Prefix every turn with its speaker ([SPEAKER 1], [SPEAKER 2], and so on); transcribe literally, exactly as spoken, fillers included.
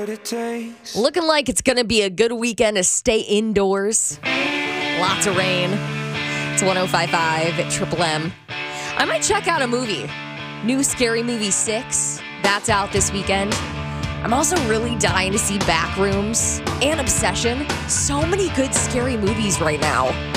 [SPEAKER 1] what it takes.
[SPEAKER 2] Looking like it's going to be a good weekend to stay indoors. Lots of rain. It's one oh five point five at Triple M. I might check out a movie. New Scary Movie six. That's out this weekend. I'm also really dying to see Backrooms and Obsession. So many good scary movies right now.